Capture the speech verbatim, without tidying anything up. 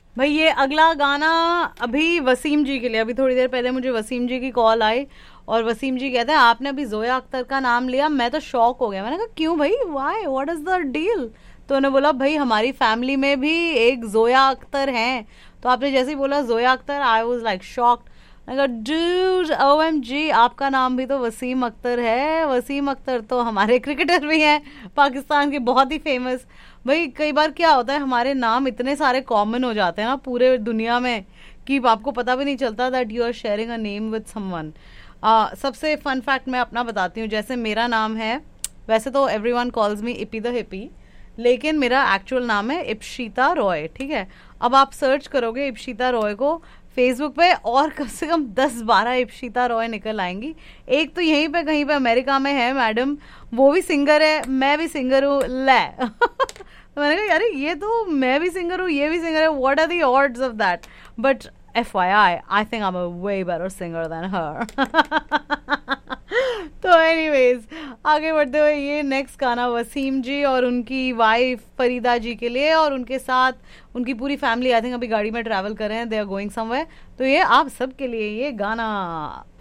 भाई ये अगला गाना अभी वसीम जी के लिए, अभी थोड़ी देर पहले मुझे वसीम जी की कॉल आई और वसीम जी कहते हैं आपने अभी जोया अख्तर का नाम लिया, मैं तो शॉक हो गया। मैंने कहा क्यों भाई, why, what is the deal? तो उन्होंने बोला भाई हमारी फैमिली में भी एक जोया अख्तर हैं। तो आपने जैसे ही बोला Zoya Akhtar, I was like shocked. मैंने कहा डूड, ओ एम जी, आपका नाम भी तो वसीम अख्तर है। वसीम अख्तर तो हमारे क्रिकेटर भी हैं, पाकिस्तान के बहुत ही फेमस। भाई कई बार क्या होता है, हमारे नाम इतने सारे कॉमन हो जाते हैं ना पूरे दुनिया में कि आपको पता भी नहीं चलता that you are sharing a name with someone. सबसे फन फैक्ट मैं अपना बताती हूँ। जैसे मेरा नाम है, वैसे तो everyone calls me EP the hippie, लेकिन मेरा एक्चुअल नाम है इप्शिता रॉय, ठीक है। अब आप सर्च करोगे इप्शिता रॉय को फेसबुक पे और कम से कम दस बारह इप्शिता रॉय निकल आएंगी। एक तो यहीं पे कहीं पे अमेरिका में है मैडम, वो भी सिंगर है, मैं भी सिंगर हूँ, ले तो मैंने कहा अरे ये तो मैं भी सिंगर हूँ, ये भी सिंगर है, what are the odds of that? But F Y I I think I am a way better singer then हर। तो एनीवेज आगे बढ़ते हुए ये नेक्स्ट गाना वसीम जी और उनकी वाइफ फरीदा जी के लिए, और उनके साथ उनकी पूरी फैमिली आई थिंक अभी गाड़ी में ट्रैवल कर रहे हैं, दे आर गोइंग समवेयर। तो ये आप सबके लिए ये गाना।